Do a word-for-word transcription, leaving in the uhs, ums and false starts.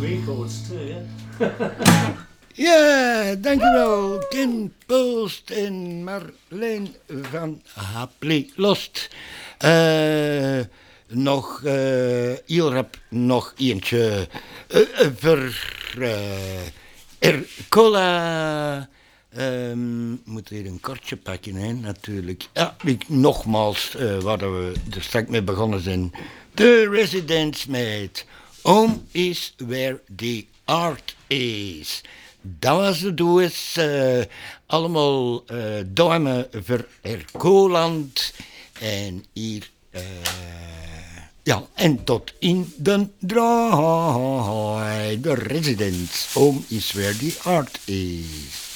Records too, yeah. Ja, dankjewel. Ken Post en Marleen van Hapley Lost. Uh, nog uh, heel rap nog eentje uh, uh, voor uh, er cola. Um, moet hier een kortje pakken, hè, natuurlijk. Ja, ik, nogmaals, uh, waar we er straks mee begonnen zijn. The Residents met Home is where the art is. Dat was het dus. Uh, allemaal uh, duimen voor Ercoland. En hier... Uh, ja, en tot in de draai. The Residents. Home is where the art is.